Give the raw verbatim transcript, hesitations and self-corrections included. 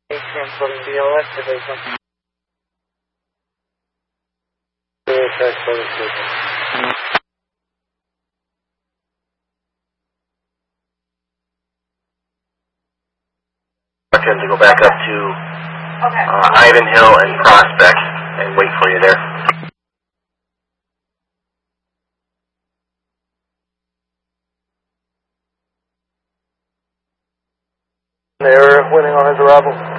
Transporting B L S division. Transporting division. To go back up to Okay. uh, Ivanhill and Prospect and wait for you there. They're winning on his arrival.